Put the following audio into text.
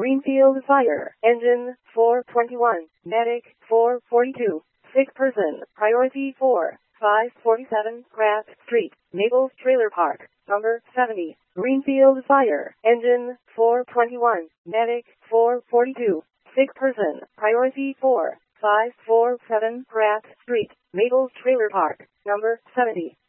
Greenfield Fire Engine 421, Medic 442, sick person, priority 4, 547 Grass Street, Naples Trailer Park, number 70. Greenfield Fire Engine 421, Medic 442, sick person, priority 4, 547 Grass Street, Naples Trailer Park, number 70.